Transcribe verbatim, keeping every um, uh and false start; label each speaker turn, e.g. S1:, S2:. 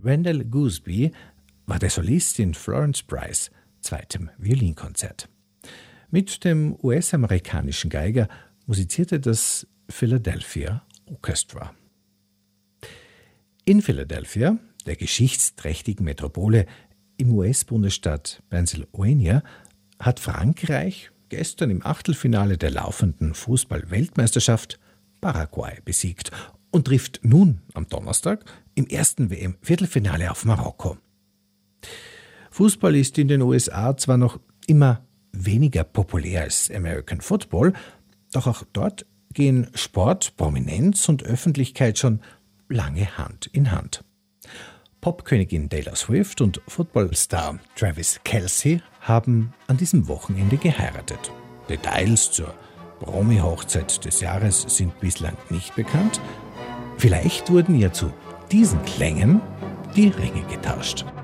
S1: Wendell Gooseby war der Solist in Florence Price' zweitem Violinkonzert. Mit dem U S-amerikanischen Geiger musizierte das Philadelphia Orchestra. In Philadelphia, der geschichtsträchtigen Metropole im U S-Bundesstaat Pennsylvania, hat Frankreich gestern im Achtelfinale der laufenden Fußball-Weltmeisterschaft Paraguay besiegt und trifft nun am Donnerstag im ersten W M-Viertelfinale auf Marokko. Fußball ist in den U S A zwar noch immer weniger populär als American Football, doch auch dort gehen Sport, Prominenz und Öffentlichkeit schon lange Hand in Hand. Popkönigin Taylor Swift und Footballstar Travis Kelce haben an diesem Wochenende geheiratet. Details zur Promi-Hochzeit des Jahres sind bislang nicht bekannt. Vielleicht wurden ja zu diesen Klängen die Ringe getauscht.